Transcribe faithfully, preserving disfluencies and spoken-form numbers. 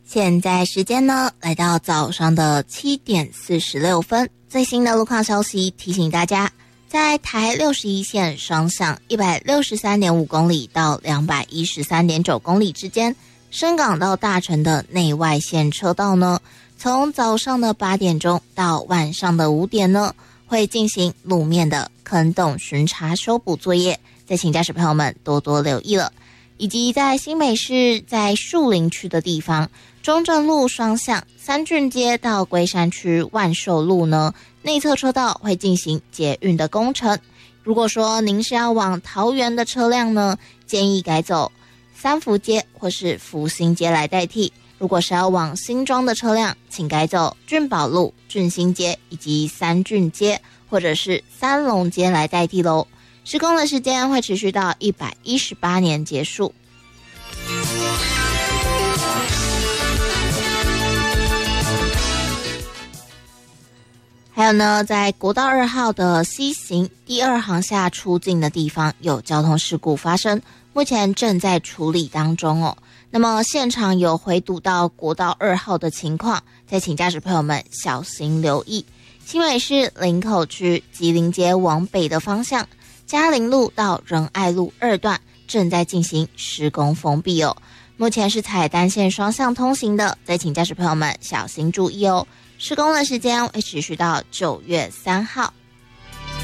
现在时间呢来到早上的七点四十六分，最新的路况消息提醒大家，在台六十一线双向一百六十三点五公里到两百一十三点九公里之间，深港到大城的内外线车道呢，从早上的八点钟到晚上的五点呢，会进行路面的坑洞巡查修补作业，再请驾驶朋友们多多留意了。以及在新北市在树林区的地方，中正路双向三郡街到龟山区万寿路呢，内侧车道会进行捷运的工程。如果说您是要往桃园的车辆呢，建议改走三福街或是福兴街来代替。如果是要往新庄的车辆，请改走俊宝路、俊兴街以及三郡街或者是三龙街来代替咯。施工的时间会持续到一百一十八年结束。还有呢，在国道二号的西行第二航厦出境的地方有交通事故发生，目前正在处理当中哦。那么现场有回堵到国道二号的情况，再请驾驶朋友们小心留意。新北市林口区吉林街往北的方向，嘉陵路到仁爱路二段正在进行施工封闭哦。目前是采单线双向通行的，再请驾驶朋友们小心注意哦。施工的时间会持续到九月三号。